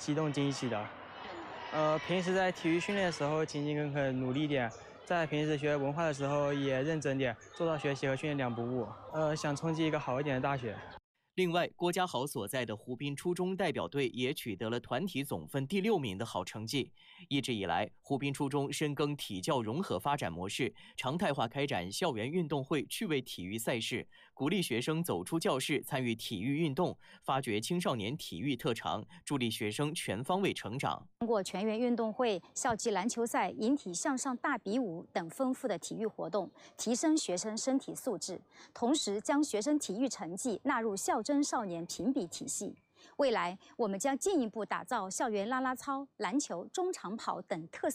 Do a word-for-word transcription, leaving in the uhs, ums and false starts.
激动惊喜的。呃，平时在体育训练的时候勤勤恳恳努力一点，在平时学文化的时候也认真点，做到学习和训练两不误。呃，想冲击一个好一点的大学。 另外，郭家豪所在的湖滨初中代表队也取得了团体总分第六名的好成绩。一直以来，湖滨初中深耕体教融合发展模式，常态化开展校园运动会趣味体育赛事，鼓励学生走出教室参与体育运动，发掘青少年体育特长，助力学生全方位成长。 通过全员运动会、校际篮球赛、引体向上大比武等丰富的体育活动，提升学生身体素质，同时将学生体育成绩纳入校征少年评比体系。未来，我们将进一步打造校园啦啦操、篮球、中长跑等特色。